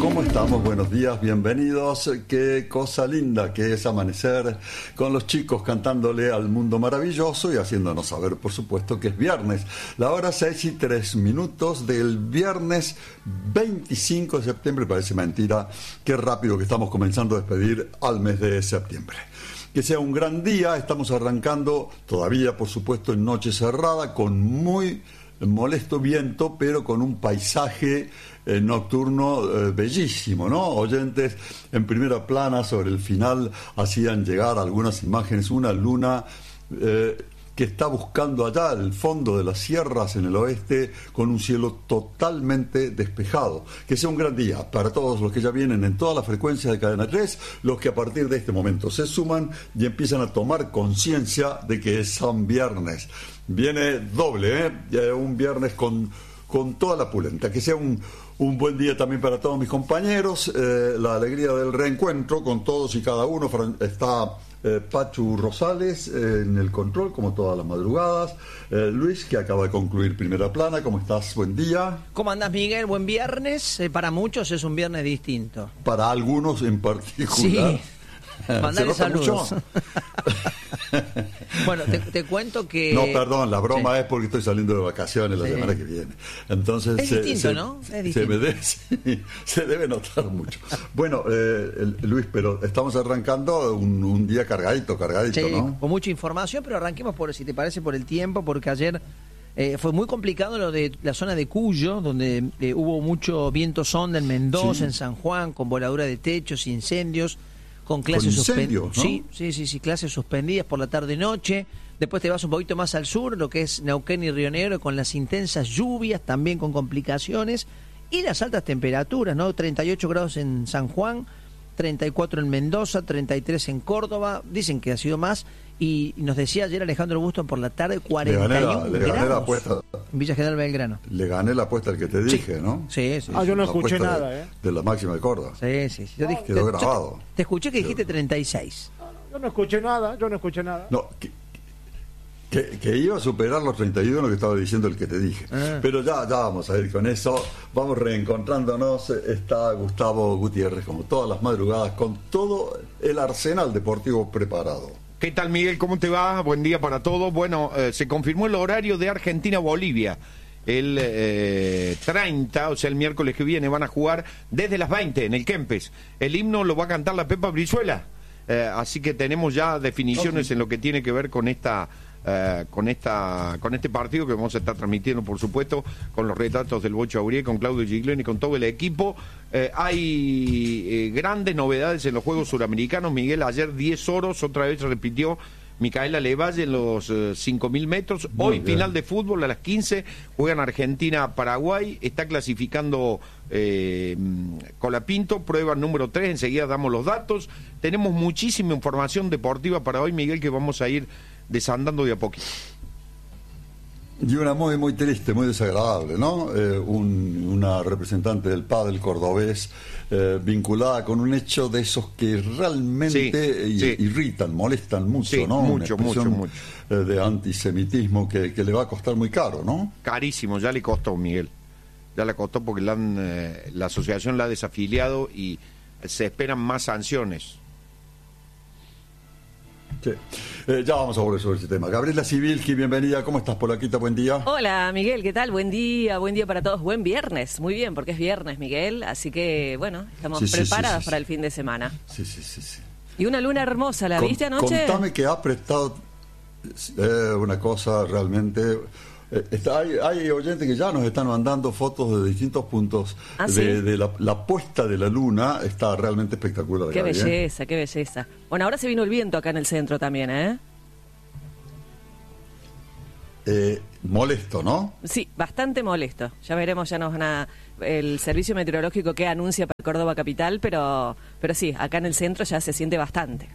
¿Cómo estamos? Buenos días, bienvenidos. Qué cosa linda que es amanecer con los chicos cantándole al mundo maravilloso y haciéndonos saber, por supuesto, que es viernes. La hora 6:03 del viernes 25 de septiembre. Parece mentira, qué rápido que estamos comenzando a despedir al mes de septiembre. Que sea un gran día, estamos arrancando todavía, por supuesto, en noche cerrada, con muy molesto viento, pero con un paisaje nocturno bellísimo, ¿no? Oyentes en primera plana sobre el final hacían llegar algunas imágenes, una luna que está buscando allá el fondo de las sierras en el oeste con un cielo totalmente despejado. Que sea un gran día para todos los que ya vienen en todas las frecuencias de Cadena 3, los que a partir de este momento se suman y empiezan a tomar conciencia de que es San Viernes. Viene doble, un viernes con toda la pulenta. Que sea un buen día también para todos mis compañeros, la alegría del reencuentro con todos y cada uno. Está Pachu Rosales en el control, como todas las madrugadas. Luis, que acaba de concluir primera plana. ¿Cómo estás? Buen día. ¿Cómo andás, Miguel? Buen viernes. Para muchos es un viernes distinto. Para algunos en particular. Sí. Mandale saludos. Bueno, te cuento que... No, perdón, la broma es porque estoy saliendo de vacaciones la semana que viene. Entonces, es distinto, ¿no? Es distinto. Se debe notar mucho. Bueno, Luis, pero estamos arrancando un día cargadito, sí, ¿no? Con mucha información, pero arranquemos, si te parece, por el tiempo, porque ayer fue muy complicado lo de la zona de Cuyo, donde hubo mucho viento sonda en Mendoza, sí, en San Juan, con voladura de techos, incendios, con clases suspendidas, ¿no? Sí, clases suspendidas por la tarde-noche. Después te vas un poquito más al sur, lo que es Neuquén y Río Negro, con las intensas lluvias, también con complicaciones, y las altas temperaturas, ¿no? 38 grados en San Juan, 34 en Mendoza, 33 en Córdoba, dicen que ha sido más, y nos decía ayer Alejandro Buston por la tarde, 41 grados. Le gané la apuesta. En Villa General Belgrano. Le gané la apuesta al que te dije, ¿no? Sí. Yo no escuché nada, de la máxima de Córdoba. Sí. Yo dije, quedó grabado. Te escuché que dijiste 36. Yo no escuché nada. No, que iba a superar los 31 que estaba diciendo el que te dije. Pero ya vamos a ir con eso. Vamos reencontrándonos. Está Gustavo Gutiérrez, como todas las madrugadas, con todo el arsenal deportivo preparado. ¿Qué tal, Miguel? ¿Cómo te va? Buen día para todos. Bueno, se confirmó el horario de Argentina-Bolivia. El 30, o sea, el miércoles que viene, van a jugar desde las 20 en el Kempes. El himno lo va a cantar la Pepa Brizuela. Así que tenemos ya definiciones en lo que tiene que ver con con este partido que vamos a estar transmitiendo, por supuesto, con los retratos del Bocho Aurier, con Claudio Gigliotti, con todo el equipo. Hay grandes novedades en los Juegos Suramericanos. Miguel, ayer 10 oros, otra vez repitió Micaela Levalle en los 5.000 metros. Hoy final de fútbol a las 15, juegan Argentina-Paraguay, está clasificando Colapinto, prueba número 3, enseguida damos los datos. Tenemos muchísima información deportiva para hoy, Miguel, que vamos a ir desandando de a poquito. Y una muy triste, muy desagradable, ¿no? Una representante del pádel cordobés vinculada con un hecho de esos que realmente irritan, molestan mucho, ¿no? Mucho. De antisemitismo que le va a costar muy caro, ¿no? Carísimo, ya le costó, Miguel. Ya le costó porque la asociación la ha desafiliado y se esperan más sanciones. Sí. Ya vamos a volver sobre ese tema. Gabriela Sibilski, bienvenida. ¿Cómo estás, Polaquita? Buen día. Hola, Miguel, ¿qué tal? Buen día para todos. Buen viernes. Muy bien, porque es viernes, Miguel. Así que, bueno, estamos preparadas para el fin de semana. Sí. Y una luna hermosa, ¿la viste anoche? Contame que ha prestado una cosa realmente... hay oyentes que ya nos están mandando fotos de distintos puntos de la puesta de la luna. Está realmente espectacular. Qué belleza, qué belleza. Bueno, ahora se vino el viento acá en el centro también, molesto, ¿no? Sí, bastante molesto. Ya veremos, el servicio meteorológico que anuncia para Córdoba capital, pero sí, acá en el centro ya se siente bastante.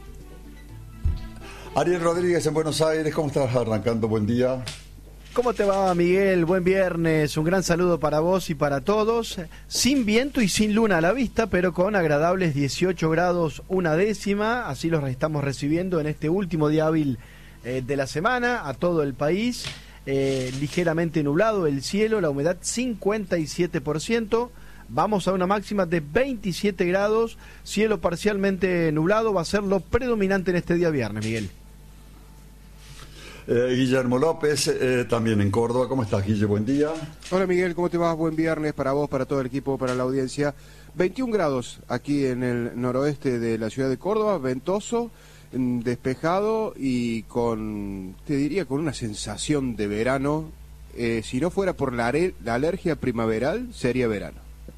Ariel Rodríguez en Buenos Aires, ¿cómo estás arrancando? Buen día. ¿Cómo te va, Miguel? Buen viernes, un gran saludo para vos y para todos. Sin viento y sin luna a la vista, pero con agradables 18 grados una décima, así los estamos recibiendo en este último día hábil de la semana a todo el país. Ligeramente nublado el cielo, la humedad 57%, Vamos a una máxima de 27 grados, cielo parcialmente nublado, va a ser lo predominante en este día viernes, Miguel. Guillermo López, también en Córdoba. ¿Cómo estás, Guille? Buen día. Hola, Miguel, ¿cómo te va? Buen viernes para vos, para todo el equipo, para la audiencia. 21 grados aquí en el noroeste de la ciudad de Córdoba, ventoso, despejado y te diría, con una sensación de verano. Si no fuera por la alergia primaveral, sería verano.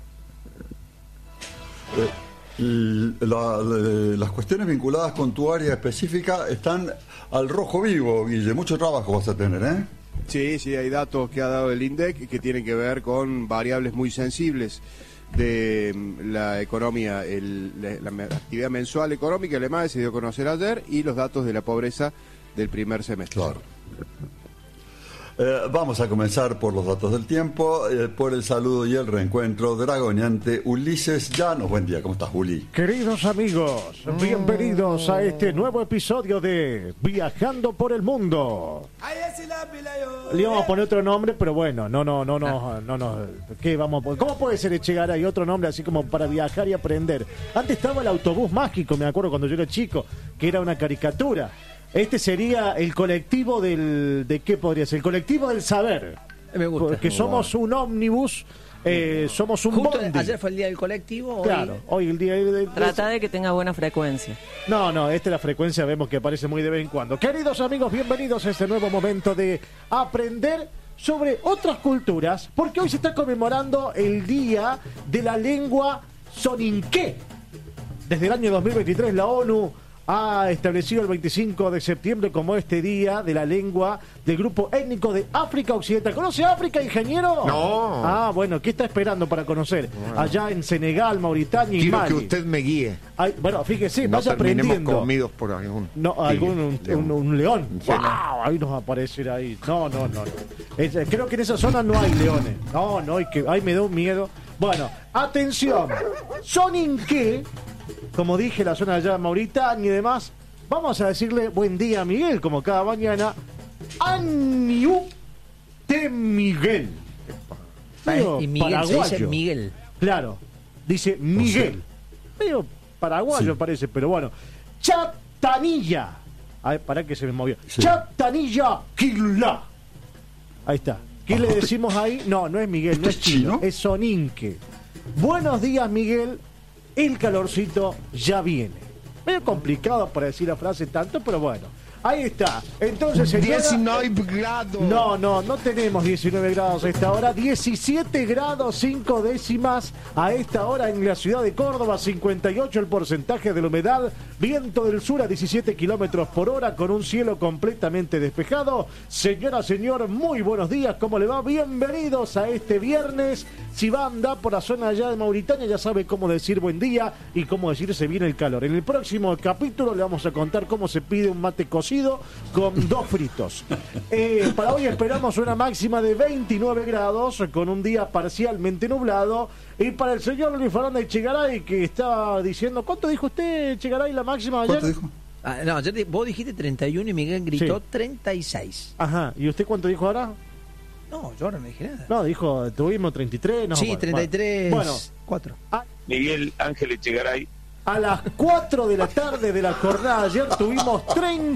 Las cuestiones vinculadas con tu área específica están al rojo vivo, Guille. Mucho trabajo vas a tener, ¿eh? Sí, hay datos que ha dado el INDEC que tienen que ver con variables muy sensibles de la economía, la actividad mensual económica, el EMAE se dio a conocer ayer, y los datos de la pobreza del primer semestre. Claro. Vamos a comenzar por los datos del tiempo, por el saludo y el reencuentro dragoneante. Ulises Llanos, buen día, ¿cómo estás, Uli? Queridos amigos, bienvenidos a este nuevo episodio de Viajando por el Mundo. Le íbamos a poner otro nombre, pero bueno, no. ¿Qué vamos a... ¿Cómo puede ser Echegaray otro nombre así como para viajar y aprender? Antes estaba el autobús mágico, me acuerdo cuando yo era chico, que era una caricatura. Este sería el colectivo ¿de qué podría ser? El colectivo del saber. Me gusta. Porque somos un ómnibus, somos un Justo bondi. ayer fue el día del colectivo. Claro, hoy el día de... Trata de que tenga buena frecuencia. No, esta es la frecuencia, vemos que aparece muy de vez en cuando. Queridos amigos, bienvenidos a este nuevo momento de aprender sobre otras culturas, porque hoy se está conmemorando el Día de la Lengua Soninké. Desde el año 2023 la ONU ha establecido el 25 de septiembre como este día de la lengua del grupo étnico de África Occidental. ¿Conoce África, ingeniero? No. Ah, bueno, ¿qué está esperando para conocer? Allá en Senegal, Mauritania y Quiero Mali. que usted me guíe. Ay, bueno, fíjese, No vaya terminemos aprendiendo. comidos por algún... Un león. Sí. ¡Wow! Ahí nos va a aparecer ahí. No. Creo que en esa zona no hay leones. No, ahí me da un miedo. Bueno, atención. Soninké, como dije, la zona de allá de Mauritania y demás. Vamos a decirle buen día a Miguel, como cada mañana. Aniu de Miguel. Medio Y Miguel se dice paraguayo. Miguel. Claro, dice Miguel. Medio paraguayo Sí. parece, pero bueno. Chatanilla. Ay, pará que se me movió. Sí. Chatanilla Quilá. Ahí está. ¿Qué le decimos ahí? No es Miguel, no es ¿Esto es chino, chino? es Soninké. Buenos días, Miguel. El calorcito ya viene. Medio complicado para decir la frase tanto, pero bueno. Ahí está. Entonces, señora... 19 grados. No tenemos 19 grados a esta hora. 17 grados 5 décimas a esta hora en la ciudad de Córdoba. 58 el porcentaje de la humedad. Viento del sur a 17 kilómetros por hora con un cielo completamente despejado. Señora, señor, muy buenos días. ¿Cómo le va? Bienvenidos a este viernes. Si va a andar por la zona allá de Mauritania, ya sabe cómo decir buen día y cómo decir se viene el calor. En el próximo capítulo le vamos a contar cómo se pide un mate cocido con 2 fritos. Para hoy esperamos una máxima de 29 grados con un día parcialmente nublado. Y para el señor Luis Fernando Echegaray, que estaba diciendo, ¿cuánto dijo usted, Echegaray, la máxima ayer? ¿Cuánto dijo? No, ayer vos dijiste 31 y Miguel gritó Sí. 36. Ajá, ¿y usted cuánto dijo ahora? No, yo ahora no dije nada. No, dijo, tuvimos 33. No, sí, bueno, 33. Bueno, 4. Miguel Ángel Echegaray. a las 4 de la tarde de la jornada de ayer tuvimos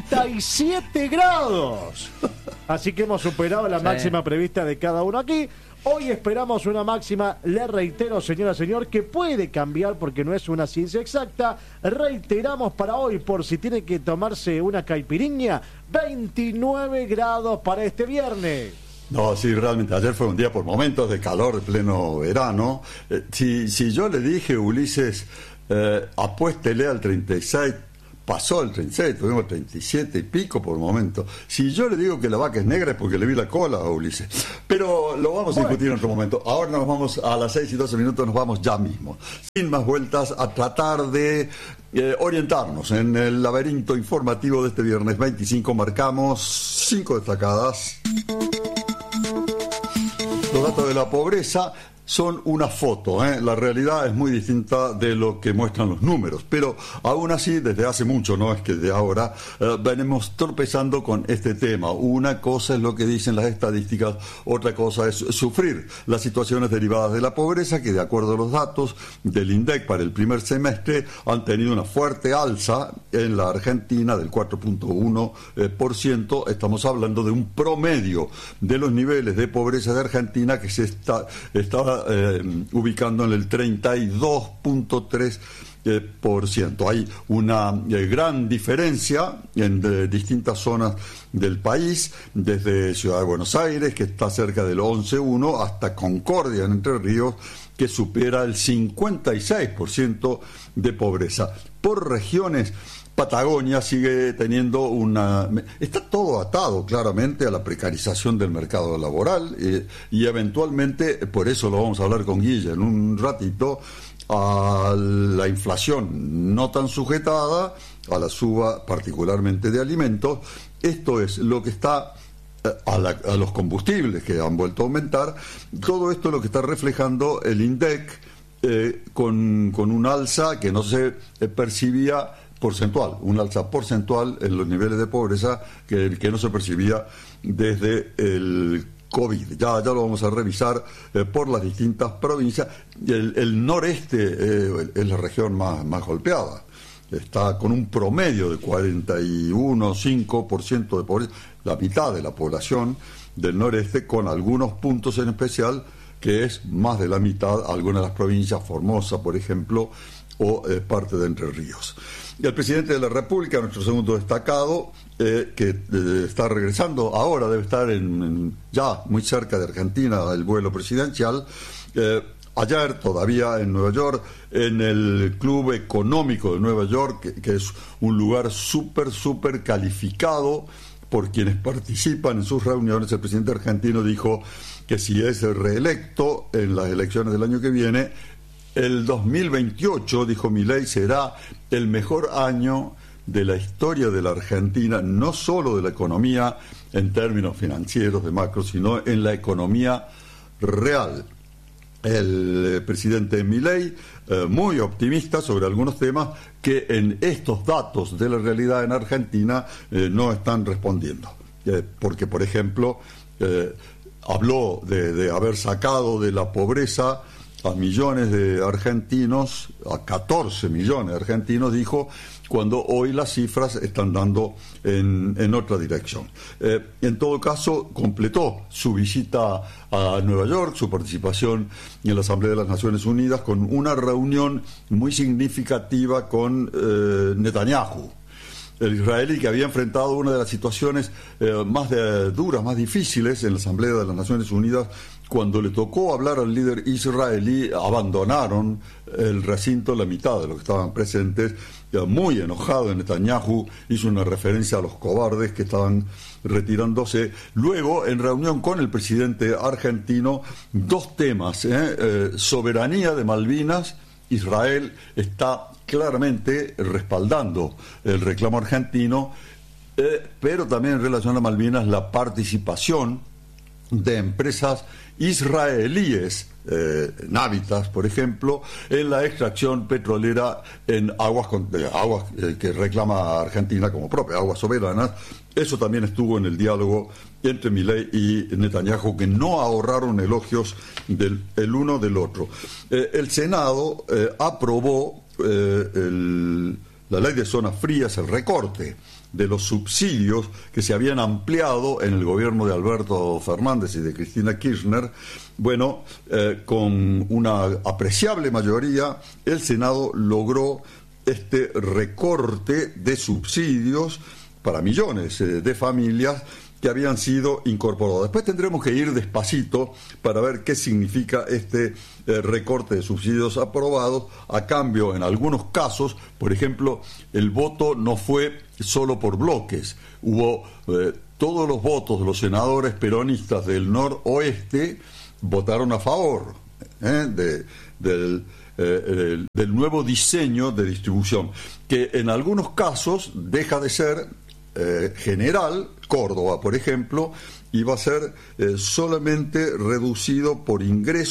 37 grados. Así que hemos superado la máxima prevista de cada uno aquí. Hoy esperamos una máxima, le reitero, señora, señor, que puede cambiar porque no es una ciencia exacta. Reiteramos para hoy, por si tiene que tomarse una caipirinha, 29 grados para este viernes. No, sí, realmente ayer fue un día por momentos de calor de pleno verano. Si yo le dije, Ulises, apuéstele al 36, pasó el 36, tuvimos 37 y pico por momento. Si yo le digo que la vaca es negra es porque le vi la cola a Ulises. Pero lo vamos a discutir en otro momento. Ahora nos vamos a las 6:12, nos vamos ya mismo. Sin más vueltas, a tratar de orientarnos en el laberinto informativo de este viernes 25. Marcamos 5 destacadas. Los datos de la pobreza. son una foto, la realidad es muy distinta de lo que muestran los números, pero aún así desde hace mucho, no es que de ahora, venimos tropezando con este tema. Una cosa es lo que dicen las estadísticas, otra cosa es sufrir las situaciones derivadas de la pobreza, que de acuerdo a los datos del INDEC para el primer semestre han tenido una fuerte alza en la Argentina del 4.1%. Estamos hablando de un promedio de los niveles de pobreza de Argentina que se está ubicando en el 32.3%. Hay una gran diferencia en distintas zonas del país, desde Ciudad de Buenos Aires, que está cerca del 11.1, hasta Concordia, en Entre Ríos, que supera el 56% de pobreza. Por regiones, Patagonia sigue teniendo está todo atado claramente a la precarización del mercado laboral y eventualmente, por eso lo vamos a hablar con Guille en un ratito, a la inflación no tan sujetada, a la suba particularmente de alimentos. Esto es lo que está a los combustibles que han vuelto a aumentar. Todo esto es lo que está reflejando el INDEC con un alza que no se percibía porcentual, un alza porcentual en los niveles de pobreza que no se percibía desde el COVID. Ya lo vamos a revisar por las distintas provincias. El noreste es la región más golpeada. Está con un promedio de 41,5% de pobreza, la mitad de la población del noreste, con algunos puntos en especial que es más de la mitad, algunas de las provincias, Formosa, por ejemplo, o parte de Entre Ríos. Y el presidente de la República, nuestro segundo destacado, que está regresando ahora, debe estar ya muy cerca de Argentina, el vuelo presidencial. Ayer todavía en Nueva York, en el Club Económico de Nueva York, que es un lugar súper calificado por quienes participan en sus reuniones, el presidente argentino dijo que si es reelecto en las elecciones del año que viene, el 2028, dijo Milei, será el mejor año de la historia de la Argentina, no solo de la economía en términos financieros de macro, sino en la economía real. El presidente Milei, muy optimista sobre algunos temas que en estos datos de la realidad en Argentina no están respondiendo. Porque, por ejemplo, habló de haber sacado de la pobreza a millones de argentinos, a 14 millones de argentinos, dijo, cuando hoy las cifras están dando en otra dirección. En todo caso, completó su visita a Nueva York, su participación en la Asamblea de las Naciones Unidas, con una reunión muy significativa con Netanyahu, el israelí, que había enfrentado una de las situaciones más duras, más difíciles en la Asamblea de las Naciones Unidas. Cuando le tocó hablar al líder israelí, abandonaron el recinto la mitad de los que estaban presentes. Muy enojado, Netanyahu hizo una referencia a los cobardes que estaban retirándose. Luego, en reunión con el presidente argentino, dos temas, soberanía de Malvinas. Israel está claramente respaldando el reclamo argentino, pero también en relación a Malvinas, la participación de empresas israelíes, Navitas, por ejemplo, en la extracción petrolera en aguas que reclama Argentina como propia, aguas soberanas. Eso también estuvo en el diálogo entre Milei y Netanyahu, que no ahorraron elogios el uno del otro. El Senado aprobó la ley de zonas frías, el recorte de los subsidios que se habían ampliado en el gobierno de Alberto Fernández y de Cristina Kirchner. Bueno, con una apreciable mayoría, el Senado logró este recorte de subsidios para millones de familias que habían sido incorporados. Después tendremos que ir despacito para ver qué significa este recorte de subsidios aprobados. A cambio, en algunos casos, por ejemplo, el voto no fue solo por bloques. Hubo todos los votos de los senadores peronistas del noroeste votaron a favor del nuevo diseño de distribución, que en algunos casos deja de ser general. Córdoba, por ejemplo, iba a ser solamente reducido por ingreso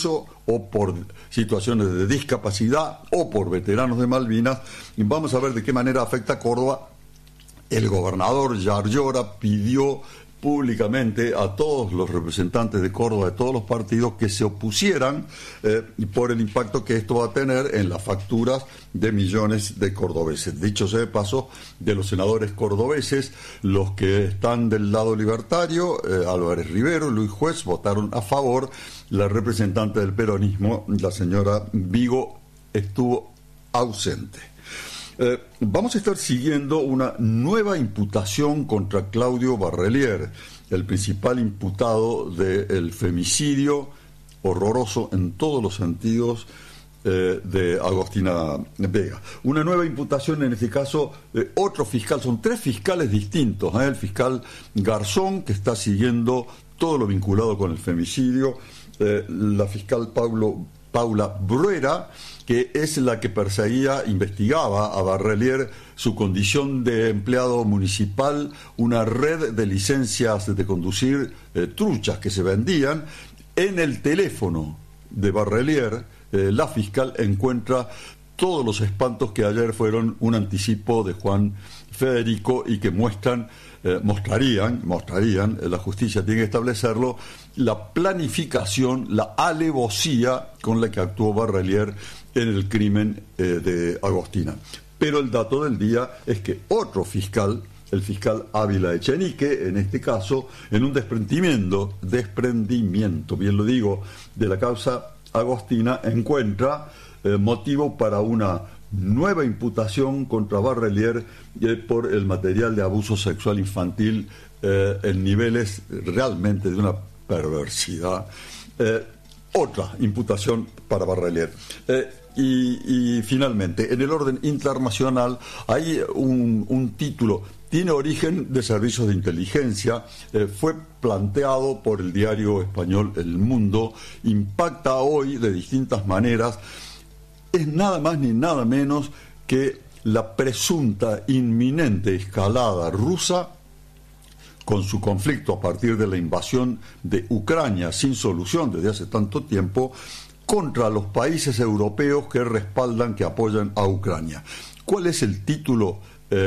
o por situaciones de discapacidad o por veteranos de Malvinas. Y vamos a ver de qué manera afecta a Córdoba. El gobernador Yarlora pidió públicamente a todos los representantes de Córdoba, de todos los partidos, que se opusieran por el impacto que esto va a tener en las facturas de millones de cordobeses. Dicho sea de paso, de los senadores cordobeses, los que están del lado libertario, Álvarez Rivero, Luis Juez, votaron a favor. La representante del peronismo, la señora Vigo, estuvo ausente. Vamos a estar siguiendo una nueva imputación contra Claudio Barrelier, el principal imputado del femicidio horroroso en todos los sentidos de Agostina Vega. Una nueva imputación, en este caso, de otro fiscal. Son 3 fiscales distintos, el fiscal Garzón, que está siguiendo todo lo vinculado con el femicidio, la fiscal Paula Bruera, que es la que perseguía, investigaba a Barrelier su condición de empleado municipal, una red de licencias de conducir truchas que se vendían. En el teléfono de Barrelier, la fiscal encuentra todos los espantos que ayer fueron un anticipo de Juan Federico y que mostrarían, la justicia tiene que establecerlo, la planificación, la alevosía con la que actuó Barrelier en el crimen de Agostina. Pero el dato del día es que otro fiscal, el fiscal Ávila Echenique, en este caso, en un desprendimiento, bien lo digo, de la causa Agostina, encuentra motivo para una nueva imputación contra Barrelier por el material de abuso sexual infantil en niveles realmente de una perversidad. Otra imputación para Barrelier. Y finalmente, en el orden internacional hay un título, tiene origen de servicios de inteligencia, fue planteado por el diario español El Mundo, impacta hoy de distintas maneras. Es nada más ni nada menos que la presunta inminente escalada rusa con su conflicto a partir de la invasión de Ucrania sin solución desde hace tanto tiempo contra los países europeos que respaldan, que apoyan a Ucrania. ¿Cuál es el título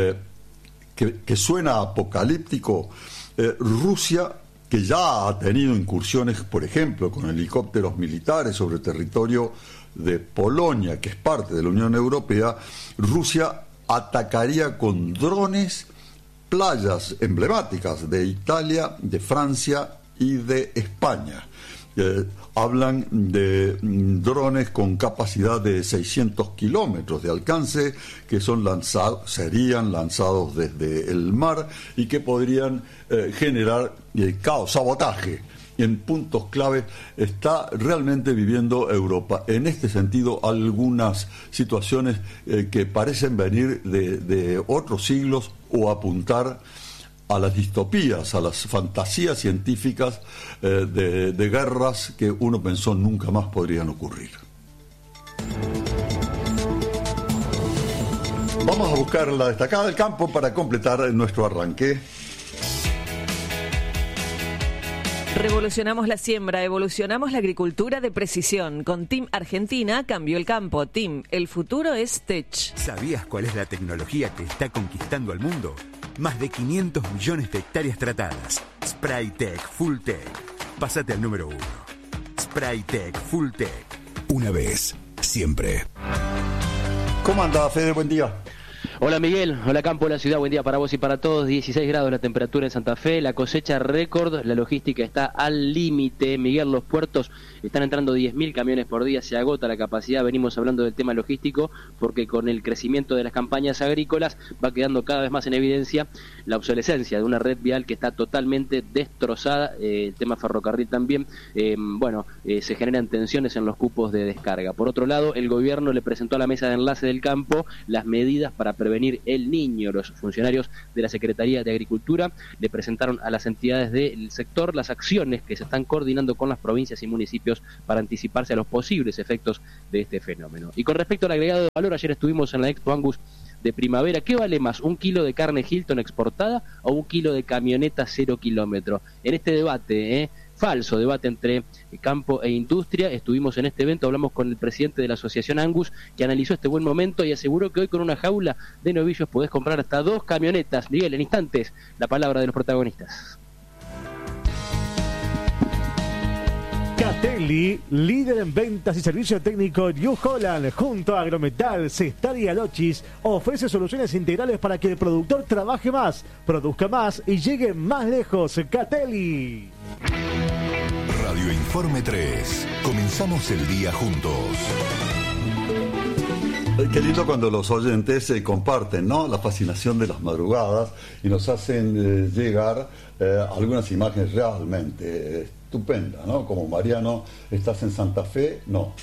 que suena apocalíptico? Rusia, que ya ha tenido incursiones, por ejemplo, con helicópteros militares sobre el territorio de Polonia, que es parte de la Unión Europea, Rusia atacaría con drones playas emblemáticas de Italia, de Francia y de España. Hablan de drones con capacidad de 600 kilómetros de alcance que serían lanzados desde el mar y que podrían generar caos, sabotaje en puntos clave. Está realmente viviendo Europa en este sentido algunas situaciones que parecen venir de otros siglos o apuntar a las distopías, a las fantasías científicas de guerras que uno pensó nunca más podrían ocurrir. Vamos a buscar la destacada del campo para completar nuestro arranque. Revolucionamos la siembra, evolucionamos la agricultura de precisión. Con Team Argentina cambió el campo. Team, el futuro es Tech. ¿Sabías cuál es la tecnología que está conquistando al mundo? Más de 500 millones de hectáreas tratadas. Spraytec Full Tech. Pásate al número 1. Spraytec Full Tech. Una vez, siempre. ¿Cómo anda, Fede? Buen día. Hola Miguel, hola campo de la ciudad, buen día para vos y para todos. 16 grados la temperatura en Santa Fe, la cosecha récord, la logística está al límite. Miguel, los puertos están entrando 10.000 camiones por día, se agota la capacidad. Venimos hablando del tema logístico porque con el crecimiento de las campañas agrícolas va quedando cada vez más en evidencia la obsolescencia de una red vial que está totalmente destrozada. El tema ferrocarril también, se generan tensiones en los cupos de descarga. Por otro lado, el gobierno le presentó a la mesa de enlace del campo las medidas para prevenir el niño. Los funcionarios de la Secretaría de Agricultura le presentaron a las entidades del sector las acciones que se están coordinando con las provincias y municipios para anticiparse a los posibles efectos de este fenómeno. Y con respecto al agregado de valor, ayer estuvimos en la Expo Angus de primavera. ¿Qué vale más, un kilo de carne Hilton exportada o un kilo de camioneta 0 kilómetro? En este debate, falso debate entre campo e industria. Estuvimos en este evento, hablamos con el presidente de la asociación Angus, que analizó este buen momento y aseguró que hoy con una jaula de novillos podés comprar hasta 2 camionetas. Miguel, en instantes, la palabra de los protagonistas. Catelli, líder en ventas y servicio técnico New Holland, junto a Agrometal, Cestar y Alochis, ofrece soluciones integrales para que el productor trabaje más, produzca más y llegue más lejos. Catelli. Radio Informe 3. Comenzamos el día juntos. Qué lindo cuando los oyentes comparten, ¿no?, la fascinación de las madrugadas y nos hacen llegar algunas imágenes realmente estupendas, ¿no? Como Mariano, ¿estás en Santa Fe? No.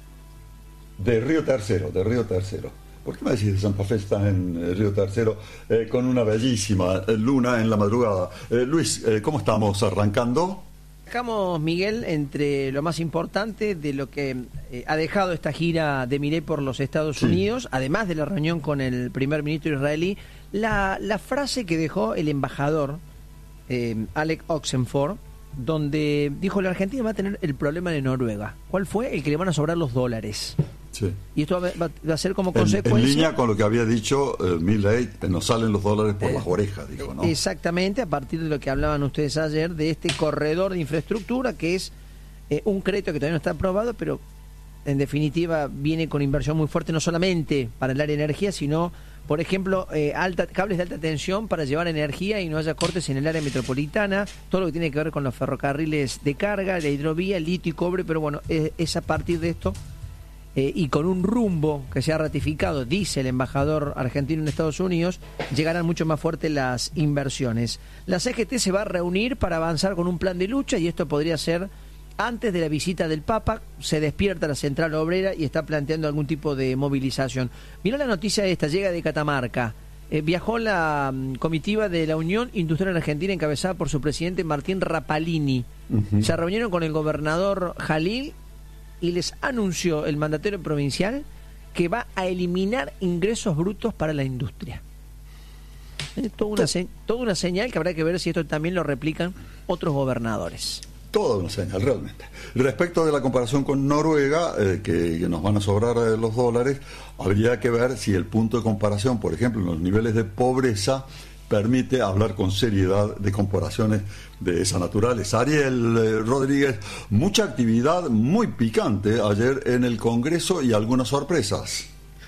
De Río Tercero. ¿Por qué me decís de Santa Fe estás en Río Tercero con una bellísima luna en la madrugada? Luis, ¿cómo estamos arrancando? Dejamos, Miguel, entre lo más importante de lo que ha dejado esta gira de Milei por los Estados Unidos, además de la reunión con el primer ministro israelí, la frase que dejó el embajador Alex Oxenford, donde dijo: la Argentina va a tener el problema de Noruega. ¿Cuál fue? El que le van a sobrar los dólares. Sí. Y esto va a ser como consecuencia... En línea con lo que había dicho Milei, nos salen los dólares por las orejas, dijo, ¿no? Exactamente, a partir de lo que hablaban ustedes ayer, de este corredor de infraestructura, que es un crédito que todavía no está aprobado, pero en definitiva viene con inversión muy fuerte, no solamente para el área de energía, sino, por ejemplo, cables de alta tensión para llevar energía y no haya cortes en el área metropolitana, todo lo que tiene que ver con los ferrocarriles de carga, la hidrovía, litio y cobre, pero bueno, es a partir de esto... y con un rumbo que se ha ratificado, dice el embajador argentino en Estados Unidos, llegarán mucho más fuertes las inversiones. La CGT se va a reunir para avanzar con un plan de lucha y esto podría ser antes de la visita del Papa. Se despierta la central obrera y está planteando algún tipo de movilización. Mirá la noticia esta, llega de Catamarca. Viajó la comitiva de la Unión Industrial Argentina encabezada por su presidente Martín Rapalini. Se reunieron con el gobernador Jalil y les anunció el mandatario provincial que va a eliminar ingresos brutos para la industria. Toda una señal que habrá que ver si esto también lo replican otros gobernadores. Toda una señal, realmente. Respecto de la comparación con Noruega, que nos van a sobrar los dólares, habría que ver si el punto de comparación, por ejemplo, en los niveles de pobreza, permite hablar con seriedad de comparaciones de esa naturaleza. Ariel Rodríguez, mucha actividad muy picante ayer en el Congreso y algunas sorpresas.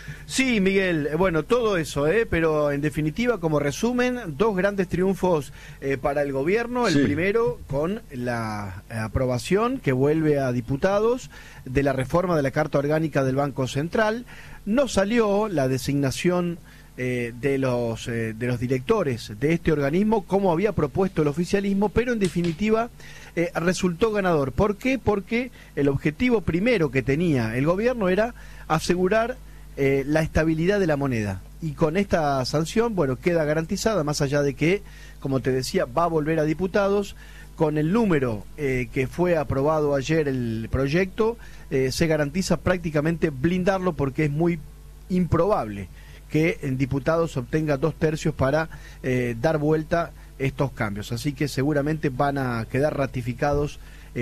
Sí, Miguel, bueno, todo eso, pero en definitiva, como resumen, 2 grandes triunfos para el gobierno. El primero con la aprobación que vuelve a diputados de la reforma de la Carta Orgánica del Banco Central. No salió la designación de los directores de este organismo como había propuesto el oficialismo, pero en definitiva resultó ganador. ¿Por qué? Porque el objetivo primero que tenía el gobierno era asegurar la estabilidad de la moneda, y con esta sanción, bueno, queda garantizada, más allá de que, como te decía, va a volver a diputados. Con el número que fue aprobado ayer el proyecto, se garantiza prácticamente blindarlo, porque es muy improbable que en diputados obtenga 2/3 para dar vuelta estos cambios. Así que seguramente van a quedar ratificados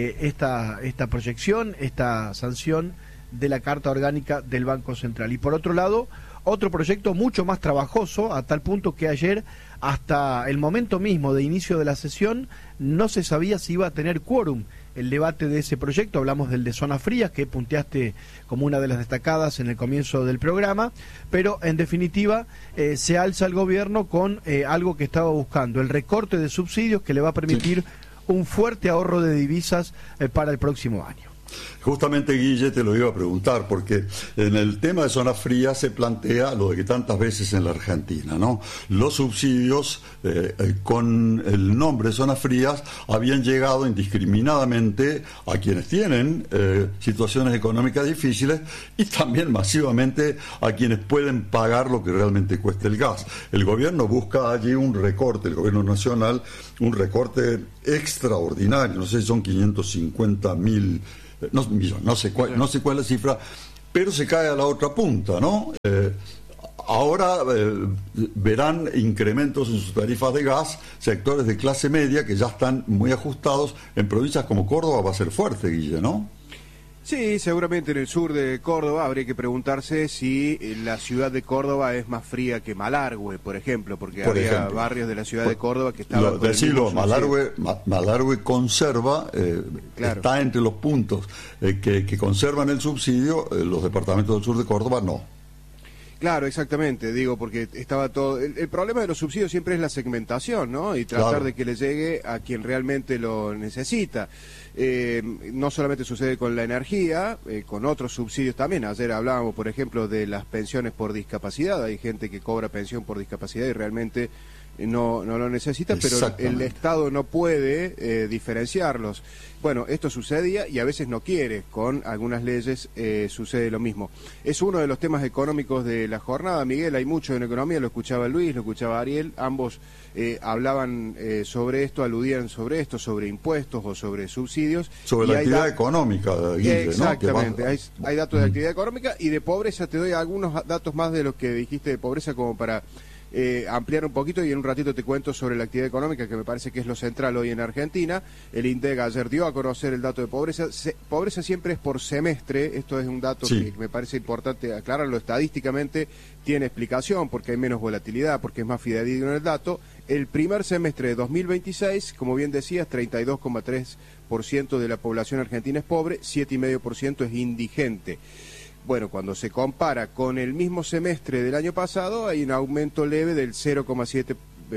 esta proyección, esta sanción de la Carta Orgánica del Banco Central. Y por otro lado, otro proyecto mucho más trabajoso, a tal punto que ayer, hasta el momento mismo de inicio de la sesión, no se sabía si iba a tener quórum el debate de ese proyecto. Hablamos del de zonas frías, que punteaste como una de las destacadas en el comienzo del programa, pero en definitiva se alza el gobierno con algo que estaba buscando: el recorte de subsidios, que le va a permitir un fuerte ahorro de divisas para el próximo año. Justamente, Guille, te lo iba a preguntar, porque en el tema de zonas frías se plantea lo de que tantas veces en la Argentina, ¿no? Los subsidios con el nombre de zonas frías habían llegado indiscriminadamente a quienes tienen situaciones económicas difíciles, y también masivamente a quienes pueden pagar lo que realmente cuesta el gas. El gobierno busca allí un recorte, el gobierno nacional, un recorte extraordinario, no sé si son 550.000 no sé cuál es la cifra, pero se cae a la otra punta, ¿no? ahora verán incrementos en sus tarifas de gas, sectores de clase media que ya están muy ajustados. En provincias como Córdoba va a ser fuerte, Guille, ¿no? Sí, seguramente en el sur de Córdoba habría que preguntarse si la ciudad de Córdoba es más fría que Malargüe, por ejemplo, porque había barrios de la ciudad de Córdoba que estaban... Decirlo, Malargüe conserva, claro, está entre los puntos que conservan el subsidio, los departamentos del sur de Córdoba no. Claro, exactamente, digo, porque estaba todo... El problema de los subsidios siempre es la segmentación, ¿no? Y tratar de que le llegue a quien realmente lo necesita. No solamente sucede con la energía, con otros subsidios también. Ayer hablábamos, por ejemplo, de las pensiones por discapacidad. Hay gente que cobra pensión por discapacidad y realmente no lo necesita, pero el Estado no puede diferenciarlos. Bueno, esto sucedía y a veces no quiere. Con algunas leyes sucede lo mismo. Es uno de los temas económicos de la jornada, Miguel. Hay mucho en economía, lo escuchaba Luis, lo escuchaba Ariel. Ambos hablaban sobre esto, aludían sobre esto, sobre impuestos o sobre subsidios. Sobre la actividad económica, Guille, exactamente, ¿no? Hay datos de actividad económica y de pobreza. Te doy algunos datos más de los que dijiste de pobreza como para... ampliar un poquito y en un ratito te cuento sobre la actividad económica, que me parece que es lo central hoy en Argentina. El INDEC ayer dio a conocer el dato de pobreza. Pobreza siempre es por semestre. Esto es un dato que me parece importante aclararlo. Estadísticamente tiene explicación porque hay menos volatilidad, porque es más fidedigno el dato. El primer semestre de 2026, como bien decías, 32,3% de la población argentina es pobre, 7,5% es indigente. Bueno, cuando se compara con el mismo semestre del año pasado, hay un aumento leve del 0,7%,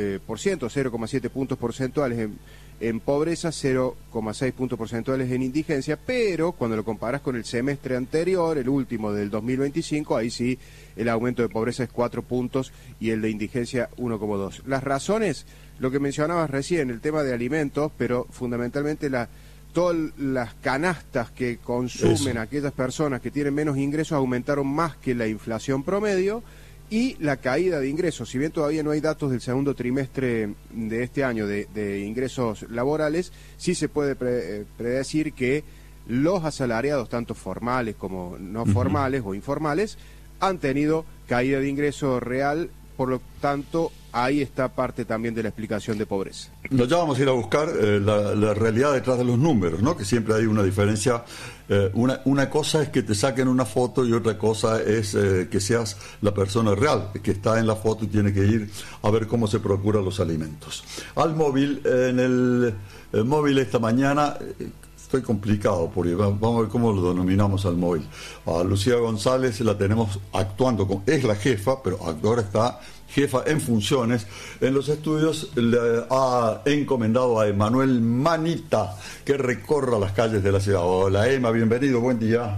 0,7 puntos porcentuales en pobreza, 0,6 puntos porcentuales en indigencia, pero cuando lo comparas con el semestre anterior, el último del 2025, ahí sí el aumento de pobreza es 4 puntos y el de indigencia 1,2. Las razones, lo que mencionabas recién, el tema de alimentos, pero fundamentalmente todas las canastas que consumen aquellas personas que tienen menos ingresos aumentaron más que la inflación promedio y la caída de ingresos. Si bien todavía no hay datos del segundo trimestre de este año de ingresos laborales, sí se puede predecir que los asalariados, tanto formales como no formales o informales, han tenido caída de ingreso real. Por lo tanto, ahí está parte también de la explicación de pobreza. Ya vamos a ir a buscar la realidad detrás de los números, ¿no? Que siempre hay una diferencia. Una cosa es que te saquen una foto y otra cosa es que seas la persona real, que está en la foto y tiene que ir a ver cómo se procuran los alimentos. Al móvil, en el móvil esta mañana... Estoy complicado porque vamos a ver cómo lo denominamos al móvil. A Lucía González la tenemos actuando, es la jefa, pero ahora está jefa en funciones. En los estudios le ha encomendado a Emanuel Manita que recorra las calles de la ciudad. Hola Emma, bienvenido, buen día.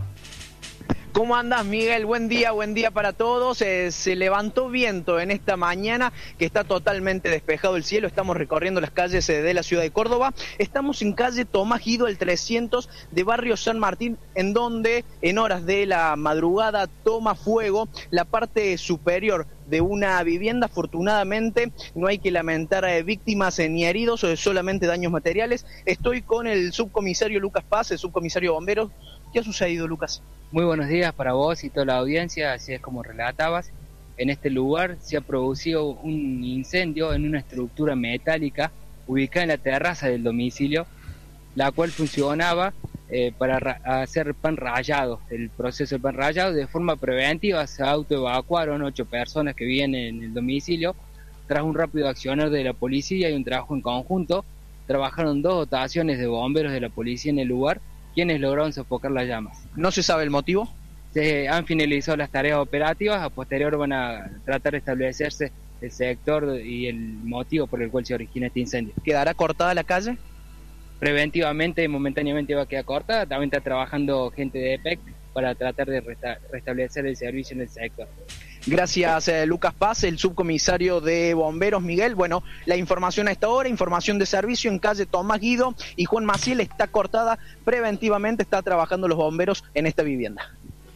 ¿Cómo andas, Miguel? Buen día para todos. Se levantó viento en esta mañana, que está totalmente despejado el cielo. Estamos recorriendo las calles de la ciudad de Córdoba. Estamos en calle Tomás Guido, el 300 de barrio San Martín, en donde en horas de la madrugada toma fuego la parte superior de una vivienda. Afortunadamente no hay que lamentar víctimas ni heridos, solamente daños materiales. Estoy con el subcomisario Lucas Paz, el subcomisario de bomberos. ¿Qué ha sucedido, Lucas? Muy buenos días para vos y toda la audiencia. Así es como relatabas, en este lugar se ha producido un incendio en una estructura metálica ubicada en la terraza del domicilio, la cual funcionaba para hacer pan rallado. El proceso del pan rallado, de forma preventiva, se autoevacuaron 8 personas que vivían en el domicilio. Tras un rápido accionar de la policía y un trabajo en conjunto, trabajaron 2 dotaciones de bomberos de la policía en el lugar, quienes lograron sofocar las llamas. ¿No se sabe el motivo? Se han finalizado las tareas operativas. A posterior van a tratar de establecerse el sector y el motivo por el cual se origina este incendio. ¿Quedará cortada la calle? Preventivamente, momentáneamente va a quedar cortada. También está trabajando gente de EPEC para tratar de restablecer el servicio en el sector. Gracias, Lucas Paz, el subcomisario de bomberos. Miguel, bueno, la información a esta hora, información de servicio en calle Tomás Guido y Juan Maciel, está cortada preventivamente, está trabajando los bomberos en esta vivienda.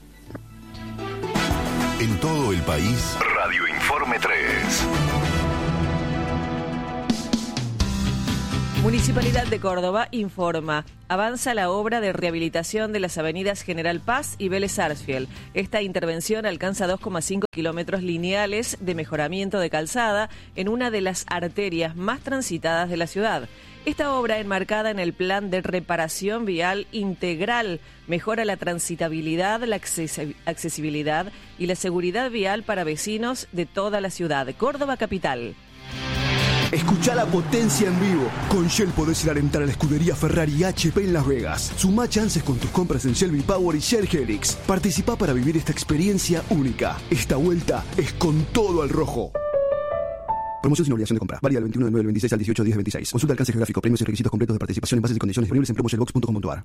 En todo el país, Radio Informe 3. Municipalidad de Córdoba informa. Avanza la obra de rehabilitación de las avenidas General Paz y Vélez Sarsfield. Esta intervención alcanza 2,5 kilómetros lineales de mejoramiento de calzada en una de las arterias más transitadas de la ciudad. Esta obra, enmarcada en el plan de reparación vial integral, mejora la transitabilidad, la accesibilidad y la seguridad vial para vecinos de toda la ciudad. Córdoba capital. Escuchá la potencia en vivo. Con Shell podés ir a alentar a la escudería Ferrari y HP en Las Vegas. Sumá chances con tus compras en Shell V-Power y Shell Helix. Participá para vivir esta experiencia única. Esta vuelta es con todo al rojo. Promoción sin obligación de compra. Válida del 21 de 9 del 26 al 18 de 10 del 26. Consulta alcance geográfico, premios y requisitos completos de participación en bases y condiciones disponibles en promoshellbox.com.ar.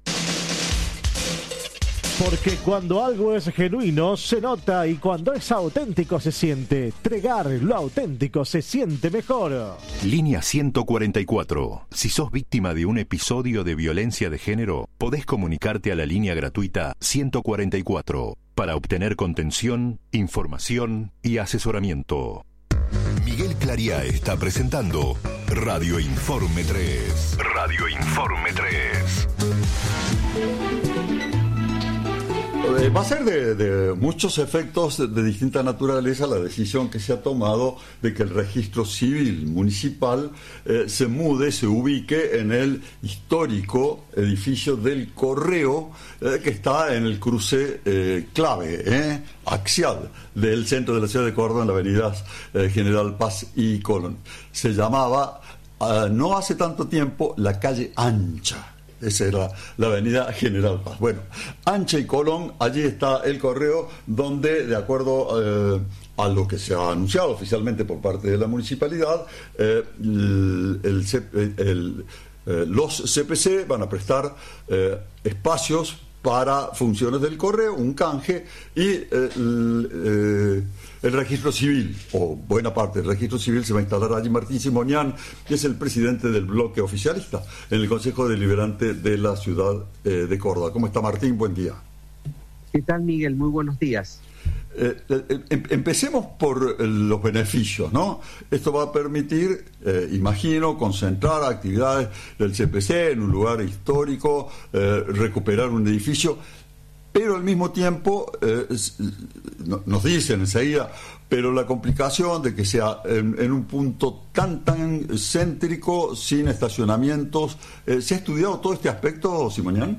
Porque cuando algo es genuino se nota y cuando es auténtico se siente. Tregar, lo auténtico se siente mejor. Línea 144. Si sos víctima de un episodio de violencia de género, podés comunicarte a la línea gratuita 144 para obtener contención, información y asesoramiento. Miguel Clariá está presentando Radio Informe 3. Radio Informe 3. Va a ser de muchos efectos de distinta naturaleza la decisión que se ha tomado de que el registro civil municipal se ubique en el histórico edificio del Correo que está en el cruce clave, axial del centro de la ciudad de Córdoba, en la avenida General Paz y Colón. Se llamaba, no hace tanto tiempo, la calle Ancha. Esa era la avenida General Paz. Bueno, Ancha y Colón, allí está el Correo, donde, de acuerdo a lo que se ha anunciado oficialmente por parte de la municipalidad, los CPC van a prestar espacios para funciones del correo, un canje y el registro civil, o buena parte del registro civil, se va a instalar allí. Martín Simonian, que es el presidente del bloque oficialista en el Consejo Deliberante de la ciudad de Córdoba. ¿Cómo está, Martín? Buen día. ¿Qué tal, Miguel? Muy buenos días. Empecemos por los beneficios, ¿no? Esto va a permitir, imagino, concentrar actividades del CPC en un lugar histórico, recuperar un edificio, pero al mismo tiempo, nos dicen enseguida, pero la complicación de que sea en un punto tan céntrico, sin estacionamientos. ¿Se ha estudiado todo este aspecto, Simonian?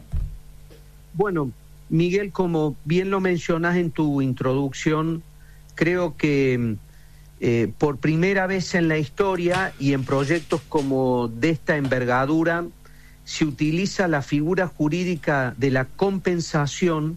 Bueno, Miguel, como bien lo mencionas en tu introducción, creo que por primera vez en la historia y en proyectos como de esta envergadura, se utiliza la figura jurídica de la compensación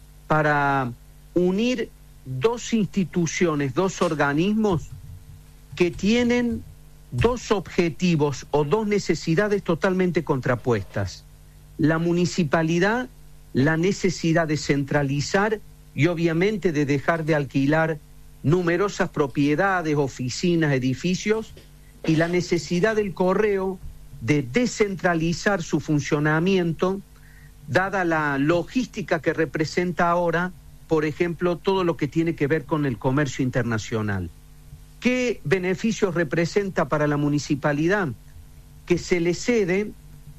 para unir dos instituciones, dos organismos que tienen dos objetivos o dos necesidades totalmente contrapuestas. La municipalidad, la necesidad de centralizar y obviamente de dejar de alquilar numerosas propiedades, oficinas, edificios, y la necesidad del correo de descentralizar su funcionamiento, dada la logística que representa ahora, por ejemplo, todo lo que tiene que ver con el comercio internacional. ¿Qué beneficios representa para la municipalidad? Que se le cede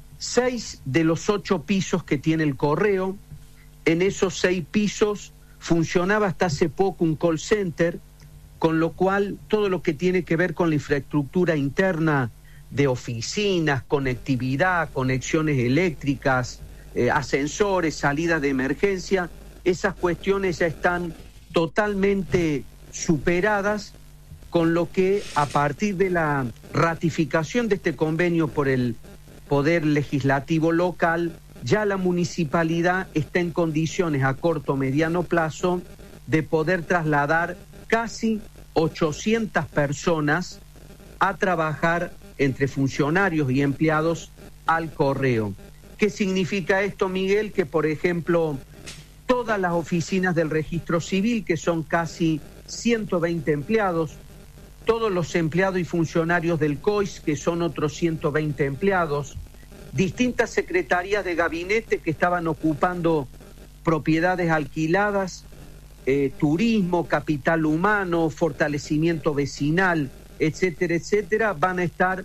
6 de los 8 pisos que tiene el correo. En esos 6 pisos funcionaba hasta hace poco un call center, con lo cual todo lo que tiene que ver con la infraestructura interna de oficinas, conectividad, conexiones eléctricas, ascensores, salidas de emergencia, esas cuestiones ya están totalmente superadas, con lo que a partir de la ratificación de este convenio por el Poder Legislativo local, ya la municipalidad está en condiciones a corto o mediano plazo de poder trasladar casi 800 personas a trabajar entre funcionarios y empleados al correo. ¿Qué significa esto, Miguel? Que, por ejemplo, todas las oficinas del registro civil, que son casi 120 empleados, todos los empleados y funcionarios del COIS, que son otros 120 empleados, distintas secretarías de gabinete que estaban ocupando propiedades alquiladas, turismo, capital humano, fortalecimiento vecinal, etcétera, etcétera, van a estar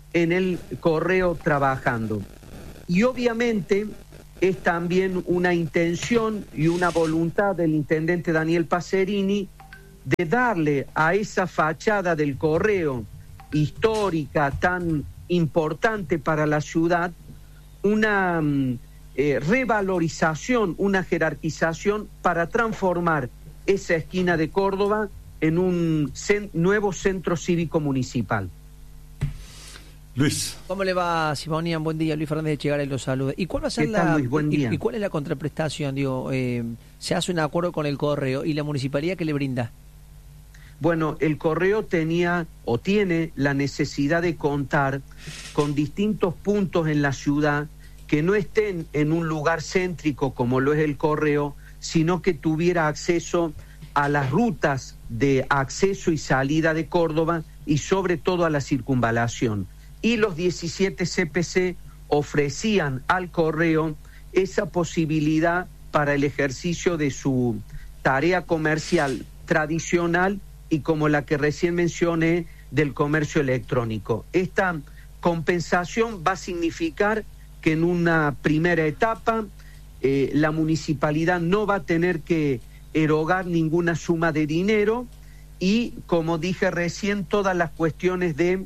en el correo trabajando. Y obviamente es también una intención y una voluntad del intendente Daniel Pacerini de darle a esa fachada del correo histórica tan importante para la ciudad una revalorización, una jerarquización para transformar esa esquina de Córdoba en un nuevo centro cívico municipal. Luis. ¿Cómo le va, Simonian? Buen día, Luis Fernández de Chegaray los saluda. ¿Y cuál va a ser Luis? Buen día. ¿Y cuál es la contraprestación? Digo, se hace un acuerdo con el correo y la municipalidad, ¿qué le brinda? Bueno, el correo tenía o tiene la necesidad de contar con distintos puntos en la ciudad que no estén en un lugar céntrico como lo es el correo, sino que tuviera acceso a las rutas de acceso y salida de Córdoba y sobre todo a la circunvalación. Y los 17 CPC ofrecían al correo esa posibilidad para el ejercicio de su tarea comercial tradicional y como la que recién mencioné del comercio electrónico. Esta compensación va a significar que en una primera etapa la municipalidad no va a tener que erogar ninguna suma de dinero y, como dije recién, todas las cuestiones de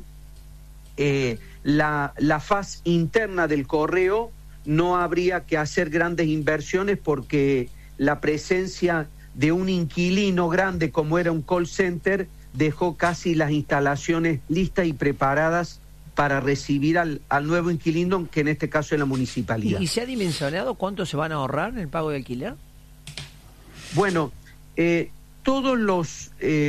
la faz interna del correo no habría que hacer grandes inversiones porque la presencia de un inquilino grande como era un call center dejó casi las instalaciones listas y preparadas para recibir al nuevo inquilino, que en este caso es la municipalidad. ¿Y se ha dimensionado cuánto se van a ahorrar en el pago de alquiler? Bueno, todos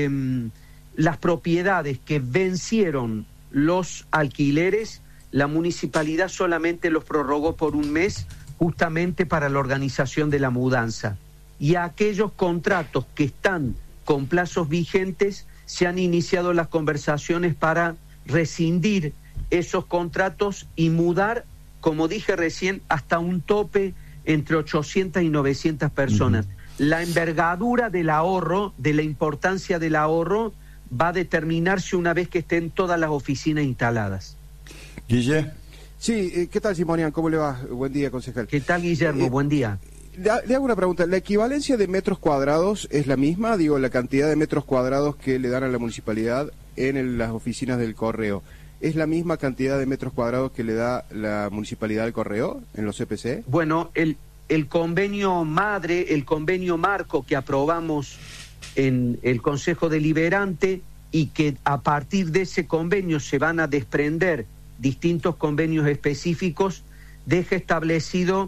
las propiedades que vencieron los alquileres, la municipalidad solamente los prorrogó por un mes justamente para la organización de la mudanza. Y a aquellos contratos que están con plazos vigentes se han iniciado las conversaciones para rescindir esos contratos y mudar, como dije recién, hasta un tope entre 800 y 900 personas. La envergadura del ahorro, de la importancia del ahorro, va a determinarse una vez que estén todas las oficinas instaladas. Guille. Sí, ¿qué tal, Simonian? ¿Cómo le va? Buen día, concejal. ¿Qué tal, Guillermo? Buen día. Le hago una pregunta. ¿La equivalencia de metros cuadrados es la misma? Digo, la cantidad de metros cuadrados que le dan a la municipalidad en las oficinas del correo. ¿Es la misma cantidad de metros cuadrados que le da la municipalidad al correo en los CPC? Bueno, el convenio madre, el convenio marco que aprobamos en el Consejo Deliberante y que a partir de ese convenio se van a desprender distintos convenios específicos, deja establecido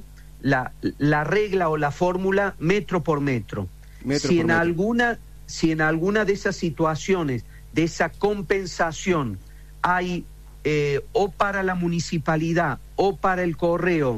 la regla o la fórmula metro por metro. Si en alguna de esas situaciones, de esa compensación, hay o para la municipalidad o para el correo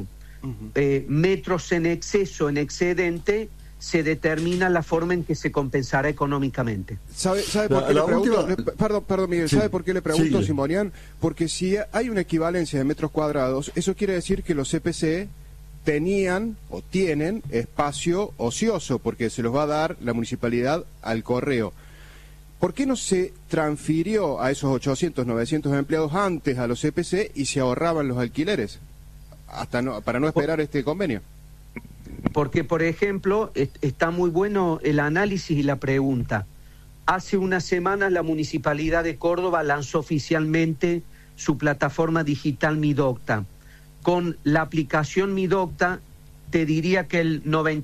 metros en exceso, en excedente, se determina la forma en que se compensará económicamente. ¿Sabe por qué le pregunto? Perdón, Miguel, ¿sabe por qué le pregunto, Simonian? Porque si hay una equivalencia de metros cuadrados, eso quiere decir que los CPC tenían o tienen espacio ocioso, porque se los va a dar la municipalidad al correo. ¿Por qué no se transfirió a esos 800, 900 empleados antes a los CPC y se ahorraban los alquileres? Para no esperar este convenio. Porque, por ejemplo, está muy bueno el análisis y la pregunta. Hace unas semanas la Municipalidad de Córdoba lanzó oficialmente su plataforma digital MiDocta. Con la aplicación MiDocta, te diría que el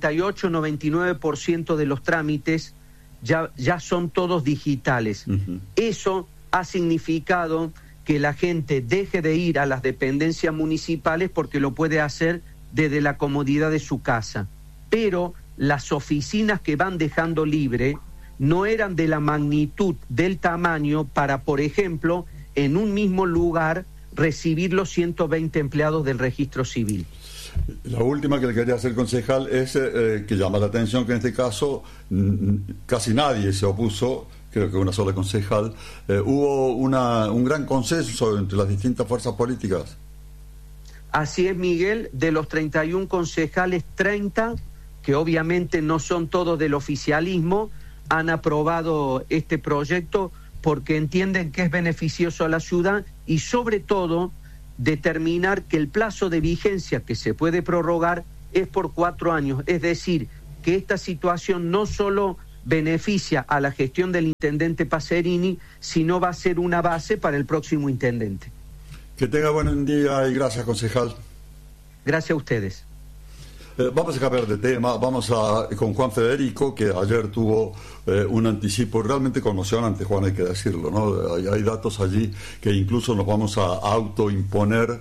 98-99% de los trámites ya son todos digitales. Eso ha significado que la gente deje de ir a las dependencias municipales porque lo puede hacer desde la comodidad de su casa. Pero las oficinas que van dejando libre no eran de la magnitud del tamaño para, por ejemplo, en un mismo lugar recibir los 120 empleados del registro civil. La última que le quería hacer, concejal, es que llama la atención que en este caso casi nadie se opuso, creo que una sola concejal. Hubo un gran consenso entre las distintas fuerzas políticas. Así es, Miguel. De los 31 concejales, 30, que obviamente no son todos del oficialismo, han aprobado este proyecto porque entienden que es beneficioso a la ciudad y sobre todo determinar que el plazo de vigencia que se puede prorrogar es por 4 años, es decir, que esta situación no solo beneficia a la gestión del intendente Pacerini, sino va a ser una base para el próximo intendente. Que tenga buen día y gracias, concejal. Gracias a ustedes. Vamos a cambiar de tema, con Juan Federico, que ayer tuvo un anticipo realmente conmocionante, Juan, hay que decirlo, ¿no? Hay datos allí que incluso nos vamos a autoimponer,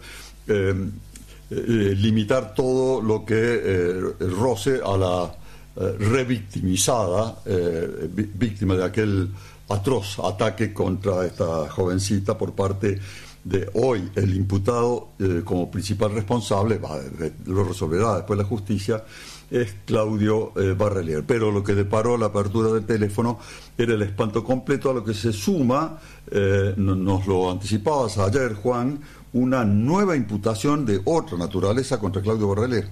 limitar todo lo que roce a la revictimizada, víctima de aquel atroz ataque contra esta jovencita por parte de hoy el imputado como principal responsable, lo resolverá después la justicia, es Claudio Barrelier. Pero lo que deparó la apertura del teléfono era el espanto completo, a lo que se suma, nos lo anticipabas ayer, Juan, una nueva imputación de otra naturaleza contra Claudio Barrelier.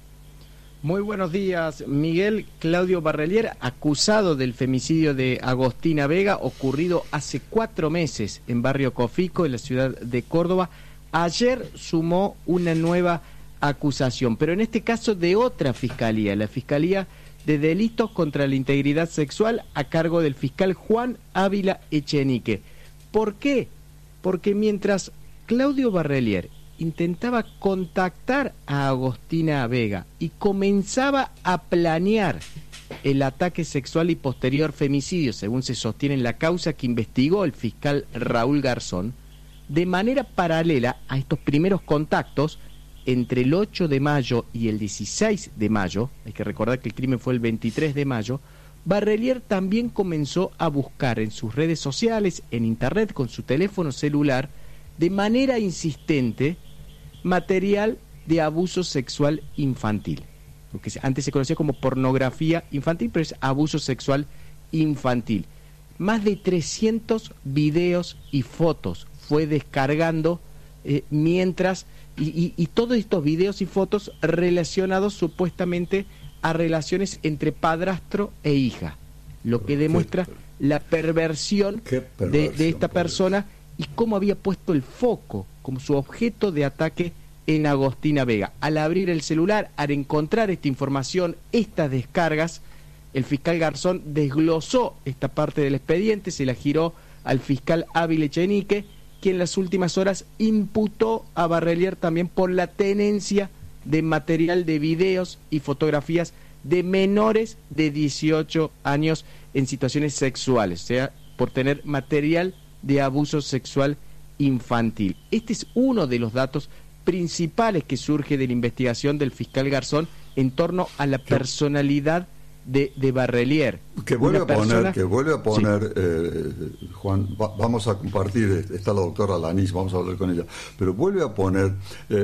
Muy buenos días, Miguel. Claudio Barrelier, acusado del femicidio de Agostina Vega, ocurrido hace 4 meses en Barrio Cofico, en la ciudad de Córdoba. Ayer sumó una nueva acusación, pero en este caso de otra fiscalía, la Fiscalía de Delitos contra la Integridad Sexual, a cargo del fiscal Juan Ávila Echenique. ¿Por qué? Porque mientras Claudio Barrelier intentaba contactar a Agostina Vega y comenzaba a planear el ataque sexual y posterior femicidio, según se sostiene en la causa que investigó el fiscal Raúl Garzón, de manera paralela a estos primeros contactos, entre el 8 de mayo y el 16 de mayo, hay que recordar que el crimen fue el 23 de mayo, Barrelier también comenzó a buscar en sus redes sociales, en internet, con su teléfono celular, de manera insistente, material de abuso sexual infantil. Lo que antes se conocía como pornografía infantil, pero es abuso sexual infantil. Más de 300 videos y fotos fue descargando mientras... Y todos estos videos y fotos relacionados supuestamente a relaciones entre padrastro e hija, lo que demuestra la perversión de esta persona y cómo había puesto el foco como su objeto de ataque en Agostina Vega. Al abrir el celular, al encontrar esta información, estas descargas, el fiscal Garzón desglosó esta parte del expediente, se la giró al fiscal Ávila Echenique, quien en las últimas horas imputó a Barrelier también por la tenencia de material de videos y fotografías de menores de 18 años en situaciones sexuales, o sea, por tener material de abuso sexual infantil. Este es uno de los datos principales que surge de la investigación del fiscal Garzón en torno a la personalidad de Barrelier. Que vuelve a poner, sí. Juan, vamos a compartir, está la doctora Lanís, vamos a hablar con ella, pero vuelve a poner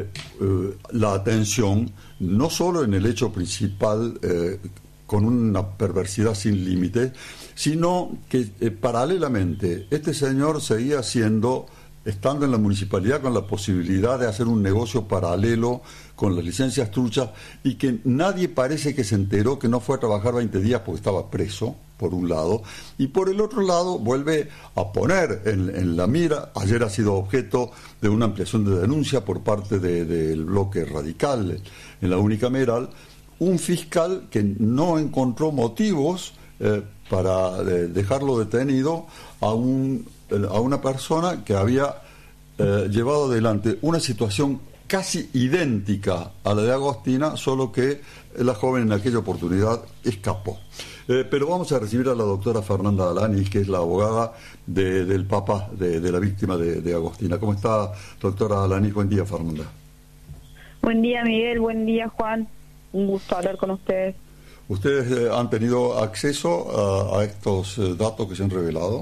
la atención no solo en el hecho principal con una perversidad sin límite, sino que paralelamente este señor seguía estando en la municipalidad con la posibilidad de hacer un negocio paralelo con las licencias truchas y que nadie parece que se enteró que no fue a trabajar 20 días porque estaba preso, por un lado, y por el otro lado vuelve a poner en la mira, ayer ha sido objeto de una ampliación de denuncia por parte del bloque radical en la unicameral, un fiscal que no encontró motivos para dejarlo detenido a una persona que había llevado adelante una situación casi idéntica a la de Agostina, solo que la joven en aquella oportunidad escapó. Pero vamos a recibir a la doctora Fernanda Alanis, que es la abogada del papá de la víctima de Agostina. ¿Cómo está, doctora Alanis? Buen día, Fernanda. Buen día, Miguel. Buen día, Juan. Un gusto hablar con ustedes. ¿Ustedes han tenido acceso a estos datos que se han revelado?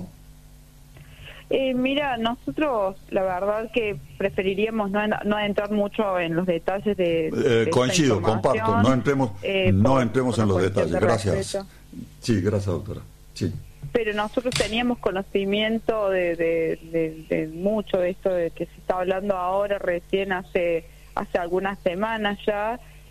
Mira, nosotros la verdad que preferiríamos no entrar mucho en los detalles de coincido, comparto, no entremos en los detalles. Gracias. Respeto. Sí, gracias, doctora. Sí. Pero nosotros teníamos conocimiento de mucho de esto de que se está hablando ahora, recién hace algunas semanas ya,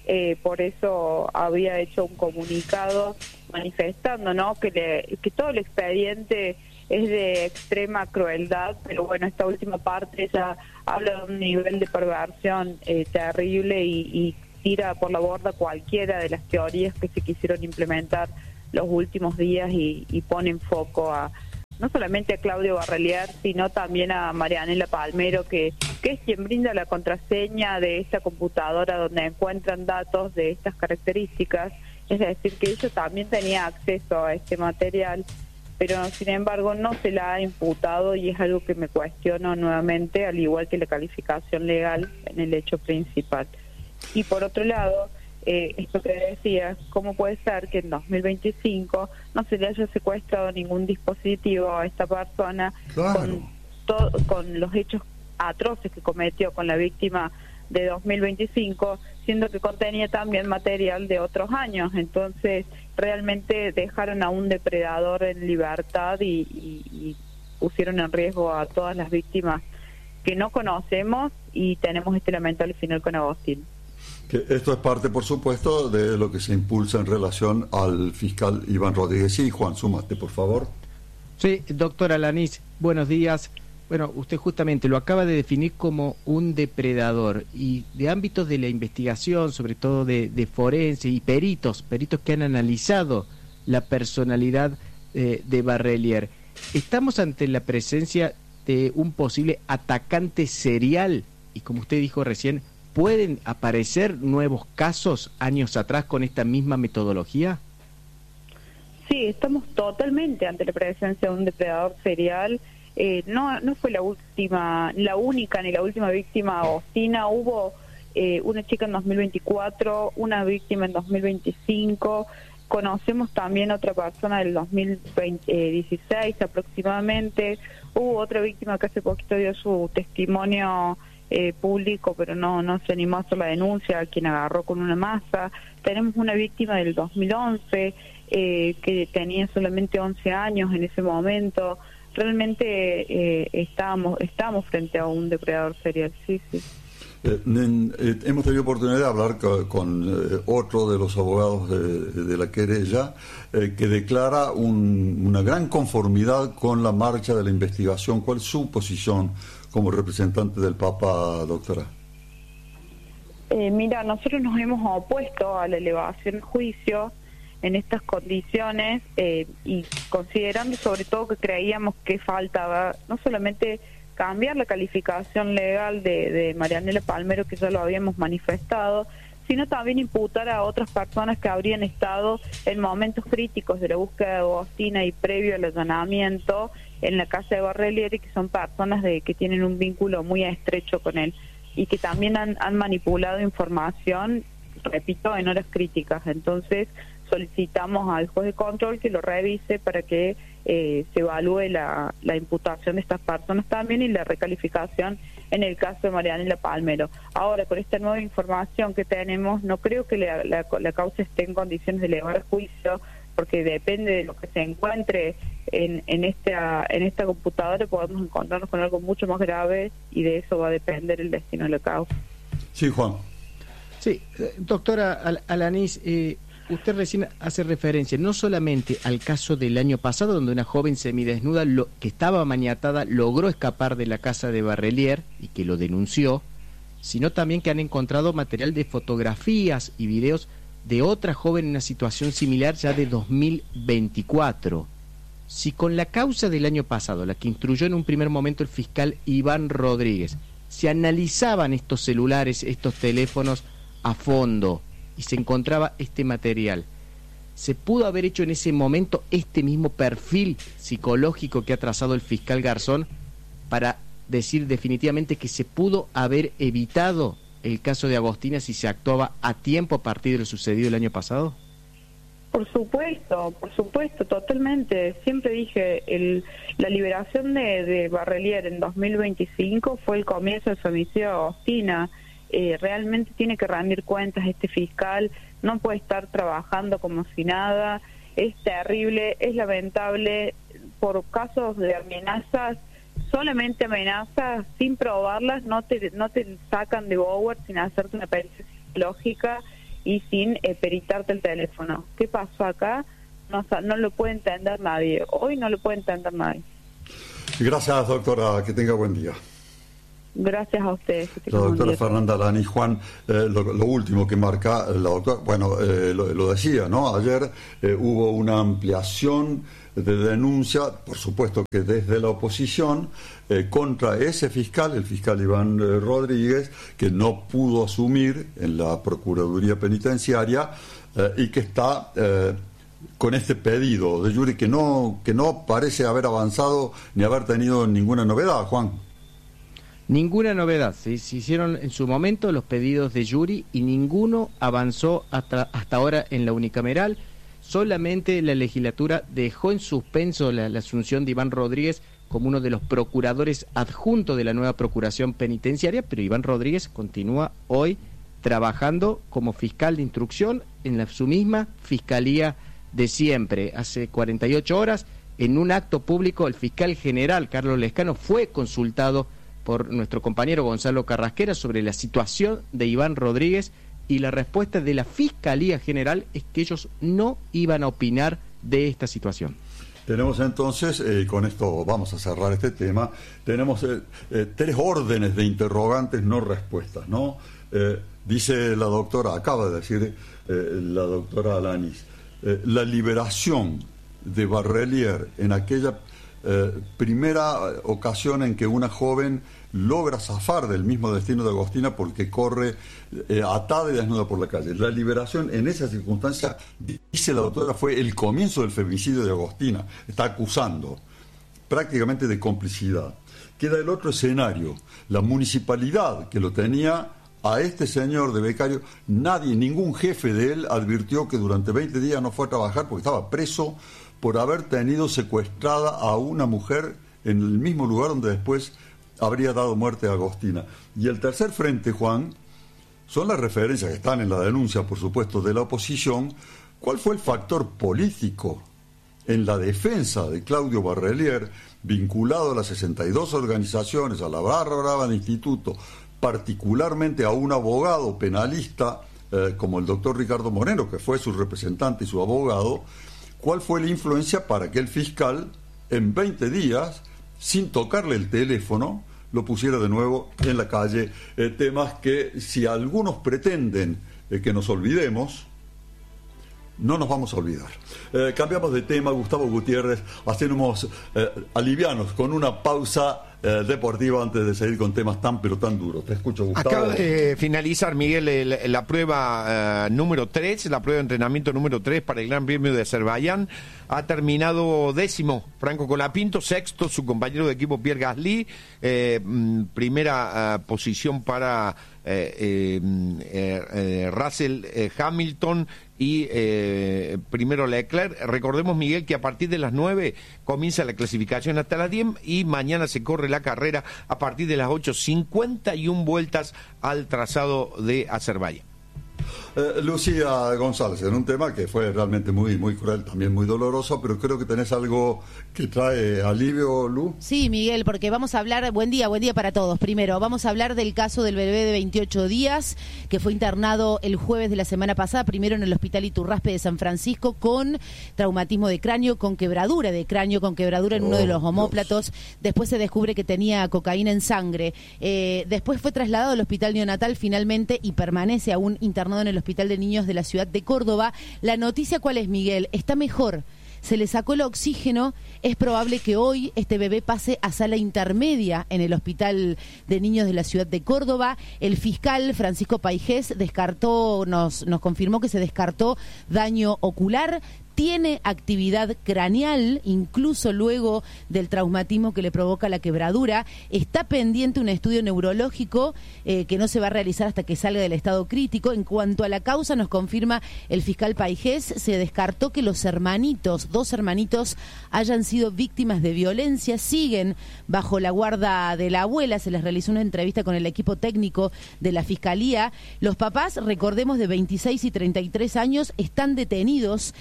por eso había hecho un comunicado manifestando, ¿no?, que todo el expediente es de extrema crueldad, pero bueno, esta última parte ya habla de un nivel de perversión terrible y tira por la borda cualquiera de las teorías que se quisieron implementar los últimos días y pone en foco a no solamente a Claudio Barrelier, sino también a Marianela Palmero, que es quien brinda la contraseña de esta computadora donde encuentran datos de estas características. Es decir, que ella también tenía acceso a este material, pero sin embargo no se la ha imputado, y es algo que me cuestiono nuevamente, al igual que la calificación legal en el hecho principal. Y por otro lado, esto que decía, ¿cómo puede ser que en 2025 no se le haya secuestrado ningún dispositivo a esta persona? Claro. con los hechos atroces que cometió con la víctima de 2025, siendo que contenía también material de otros años? Entonces realmente dejaron a un depredador en libertad y pusieron en riesgo a todas las víctimas que no conocemos, y tenemos este lamentable final con Agostín. Que esto es parte, por supuesto, de lo que se impulsa en relación al fiscal Iván Rodríguez. Sí, Juan, súmate, por favor. Sí, doctora Alanís, buenos días. Bueno, usted justamente lo acaba de definir como un depredador, y de ámbitos de la investigación, sobre todo de forense y peritos que han analizado la personalidad de Barrelier. ¿Estamos ante la presencia de un posible atacante serial? Y como usted dijo recién, ¿pueden aparecer nuevos casos años atrás con esta misma metodología? Sí, estamos totalmente ante la presencia de un depredador serial. No fue la única ni la última víctima agostina. Hubo una chica en 2024, una víctima en 2025. Conocemos también otra persona del 2016 aproximadamente. Hubo otra víctima que hace poquito dio su testimonio público, pero no se animó a hacer la denuncia, a quien agarró con una masa. Tenemos una víctima del 2011 que tenía solamente 11 años en ese momento. Realmente estábamos frente a un depredador serial, sí. Hemos tenido oportunidad de hablar con otro de los abogados de la querella, que declara una gran conformidad con la marcha de la investigación. ¿Cuál es su posición como representante del Papa, doctora? Mira, nosotros nos hemos opuesto a la elevación del juicio en estas condiciones, y considerando sobre todo que creíamos que faltaba no solamente cambiar la calificación legal de Marianela Palmero, que ya lo habíamos manifestado, sino también imputar a otras personas que habrían estado en momentos críticos de la búsqueda de Agostina y previo al allanamiento en la casa de Barrelier, y que son personas que tienen un vínculo muy estrecho con él y que también han manipulado información, repito, en horas críticas. Entonces solicitamos al juez de control que lo revise para que se evalúe la imputación de estas personas también, y la recalificación en el caso de Marianela Palmero. Ahora, con esta nueva información que tenemos, no creo que la causa esté en condiciones de elevar juicio, porque depende de lo que se encuentre en esta computadora. Podemos encontrarnos con algo mucho más grave, y de eso va a depender el destino de la causa. Sí, Juan. Sí, doctora Alanís, usted recién hace referencia no solamente al caso del año pasado, donde una joven semidesnuda que estaba maniatada logró escapar de la casa de Barrelier y que lo denunció, sino también que han encontrado material de fotografías y videos de otra joven en una situación similar ya de 2024. Si con la causa del año pasado, la que instruyó en un primer momento el fiscal Iván Rodríguez, se analizaban estos celulares, estos teléfonos a fondo, y se encontraba este material, ¿se pudo haber hecho en ese momento este mismo perfil psicológico que ha trazado el fiscal Garzón para decir definitivamente que se pudo haber evitado el caso de Agostina si se actuaba a tiempo a partir de lo sucedido el año pasado? Por supuesto, totalmente. Siempre dije, la liberación de Barrelier en 2025 fue el comienzo del femicidio de Agostina. Realmente tiene que rendir cuentas este fiscal, no puede estar trabajando como si nada. Es terrible, es lamentable. Por casos de amenazas, solamente amenazas sin probarlas, no te sacan de Bower sin hacerte una pericia psicológica, y sin peritarte el teléfono. ¿Qué pasó acá? No lo puede entender nadie. Hoy no lo puede entender nadie. Gracias, doctora. Que tenga buen día. Gracias a ustedes. La doctora Fernanda Lani. Juan, lo último que marca la doctora, bueno, lo decía, ¿no? Ayer hubo una ampliación de denuncia, por supuesto que desde la oposición, contra ese fiscal, el fiscal Iván Rodríguez, que no pudo asumir en la Procuraduría Penitenciaria y que está con este pedido de Yuri que no parece haber avanzado ni haber tenido ninguna novedad, Juan. Ninguna novedad. Se hicieron en su momento los pedidos de Yuri y ninguno avanzó hasta ahora en la unicameral. Solamente la legislatura dejó en suspenso la asunción de Iván Rodríguez como uno de los procuradores adjuntos de la nueva Procuración Penitenciaria, pero Iván Rodríguez continúa hoy trabajando como fiscal de instrucción en su misma fiscalía de siempre. Hace 48 horas, en un acto público, el fiscal general Carlos Lescano fue consultado por nuestro compañero Gonzalo Carrasquera sobre la situación de Iván Rodríguez, y la respuesta de la Fiscalía General es que ellos no iban a opinar de esta situación. Tenemos entonces, con esto vamos a cerrar este tema, tenemos 3 órdenes de interrogantes no respuestas, ¿no? Dice la doctora, acaba de decir la doctora Alanis, la liberación de Barrelier en aquella primera ocasión en que una joven logra zafar del mismo destino de Agostina porque corre atada y desnuda por la calle. La liberación en esa circunstancia, dice la doctora, fue el comienzo del femicidio de Agostina. Está acusando prácticamente de complicidad. Queda el otro escenario, la municipalidad que lo tenía a este señor de becario. Ningún jefe de él advirtió que durante 20 días no fue a trabajar porque estaba preso por haber tenido secuestrada a una mujer en el mismo lugar donde después habría dado muerte a Agostina. Y el tercer frente, Juan, son las referencias que están en la denuncia, por supuesto, de la oposición. ¿Cuál fue el factor político en la defensa de Claudio Barrelier, vinculado a las 62 organizaciones, a la barra brava de instituto, particularmente a un abogado penalista como el doctor Ricardo Moreno, que fue su representante y su abogado? ¿Cuál fue la influencia para que el fiscal, en 20 días, sin tocarle el teléfono, lo pusiera de nuevo en la calle? Temas que, si algunos pretenden que nos olvidemos, no nos vamos a olvidar. Cambiamos de tema, Gustavo Gutiérrez, hacemos alivianos con una pausa deportiva antes de seguir con temas tan pero tan duros. Te escucho, Gustavo. Acaba de finalizar, Miguel, la prueba número 3, la prueba de entrenamiento número 3 para el Gran Premio de Azerbaiyán. Ha terminado 10º Franco Colapinto, 6º su compañero de equipo Pierre Gasly, primera posición para Russell Hamilton y primero Leclerc. Recordemos, Miguel, que a partir de las 9 comienza la clasificación hasta las 10 y mañana se corre la carrera a partir de las 8, 51 vueltas al trazado de Azerbaiyán. Lucía González, en un tema que fue realmente muy, muy cruel, también muy doloroso, pero creo que tenés algo que trae alivio, Lu. Sí, Miguel, porque vamos a hablar, buen día para todos. Primero, vamos a hablar del caso del bebé de 28 días, que fue internado el jueves de la semana pasada, primero en el Hospital Iturraspe de San Francisco, con traumatismo de cráneo, con quebradura de cráneo, con quebradura en uno de los omóplatos. Después se descubre que tenía cocaína en sangre. Después fue trasladado al Hospital Neonatal finalmente y permanece aún internado en el Hospital de Niños de la ciudad de Córdoba. La noticia, ¿cuál es, Miguel? Está mejor. Se le sacó el oxígeno. Es probable que hoy este bebé pase a sala intermedia en el Hospital de Niños de la ciudad de Córdoba. El fiscal Francisco Paijés nos confirmó que se descartó daño ocular. Tiene actividad craneal, incluso luego del traumatismo que le provoca la quebradura. Está pendiente un estudio neurológico que no se va a realizar hasta que salga del estado crítico. En cuanto a la causa, nos confirma el fiscal Paijés, se descartó que los dos hermanitos, hayan sido víctimas de violencia. Siguen bajo la guarda de la abuela. Se les realizó una entrevista con el equipo técnico de la Fiscalía. Los papás, recordemos, de 26 y 33 años, están detenidos. La semana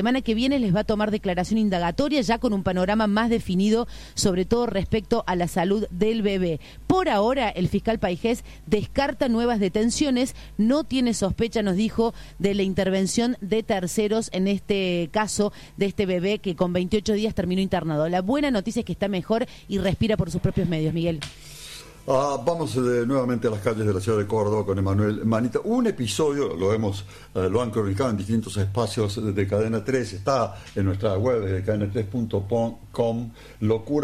semana que viene les va a tomar declaración indagatoria ya con un panorama más definido, sobre todo respecto a la salud del bebé. Por ahora, el fiscal Paijés descarta nuevas detenciones, no tiene sospecha, nos dijo, de la intervención de terceros en este caso de este bebé que con 28 días terminó internado. La buena noticia es que está mejor y respira por sus propios medios, Miguel. Vamos nuevamente a las calles de la ciudad de Córdoba con Emanuel Manita. Un episodio, lo han cronicado en distintos espacios de Cadena 3, está en nuestra web de cadena3.com, locura